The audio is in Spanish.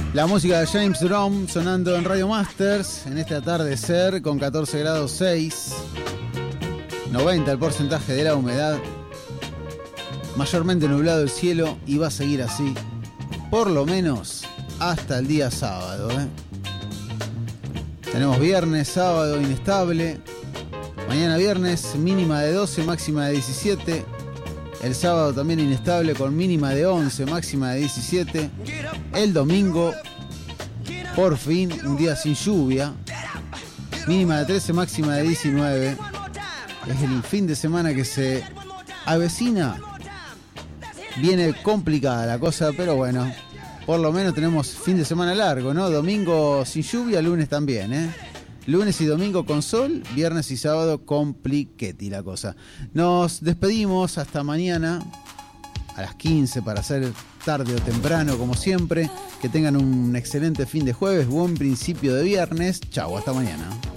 La música de James Brown sonando en Radio Masters en este atardecer con 14 grados 6, 90 el porcentaje de la humedad, mayormente nublado el cielo y va a seguir así por lo menos hasta el día sábado. Tenemos viernes, sábado inestable, mañana viernes mínima de 12, máxima de 17, el sábado también inestable con mínima de 11, máxima de 17, el domingo por fin un día sin lluvia, mínima de 13, máxima de 19, es el fin de semana que se avecina, viene complicada la cosa, pero bueno, por lo menos tenemos fin de semana largo, ¿no? Domingo sin lluvia, lunes también, Lunes y domingo con sol, viernes y sábado compliquetti la cosa. Nos despedimos hasta mañana a las 15 para hacer tarde o temprano como siempre. Que tengan un excelente fin de jueves, buen principio de viernes. Chau, hasta mañana.